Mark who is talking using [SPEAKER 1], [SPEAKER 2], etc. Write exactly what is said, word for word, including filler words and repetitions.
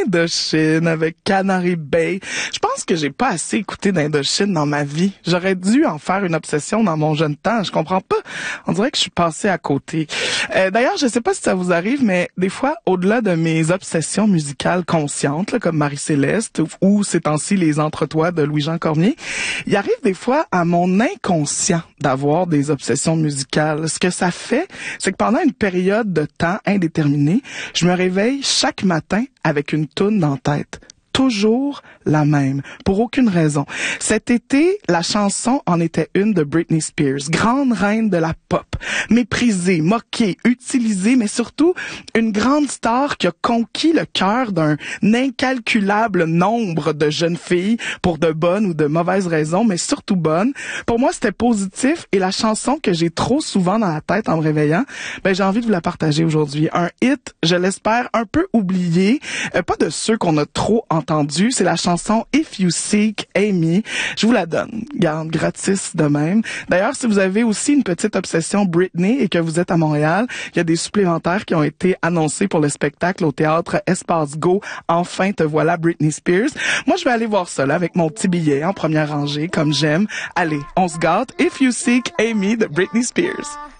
[SPEAKER 1] Indochine avec Canary Bay. Je pense que j'ai pas assez écouté d'Indochine dans ma vie. J'aurais dû en faire une obsession dans mon jeune temps. Je comprends pas. On dirait que je suis passée à côté. Euh, d'ailleurs, je sais pas si ça vous arrive, mais des fois, au-delà de mes obsessions musicales conscientes, là, comme Marie-Céleste ou ces temps-ci les Entre-toi de Louis-Jean Cormier, il arrive des fois à mon inconscient d'avoir des obsessions musicales. Ce que ça fait, c'est que pendant une période de temps indéterminée, je me réveille chaque matin avec une toune dans la tête. Toujours la même, pour aucune raison. Cet été, la chanson en était une de Britney Spears, grande reine de la pop, méprisée, moquée, utilisée, mais surtout une grande star qui a conquis le cœur d'un incalculable nombre de jeunes filles pour de bonnes ou de mauvaises raisons, mais surtout bonnes. Pour moi, c'était positif et la chanson que j'ai trop souvent dans la tête en me réveillant, ben j'ai envie de vous la partager aujourd'hui. Un hit, je l'espère, un peu oublié, euh, pas de ceux qu'on a trop entendu, c'est la chanson If You Seek Amy. Je vous la donne. Garde gratis de même. D'ailleurs, si vous avez aussi une petite obsession Britney et que vous êtes à Montréal, il y a des supplémentaires qui ont été annoncés pour le spectacle au théâtre Espace Go. Enfin, te voilà Britney Spears. Moi, je vais aller voir ça là avec mon petit billet en première rangée, comme j'aime. Allez, on se gâte. If You Seek Amy de Britney Spears.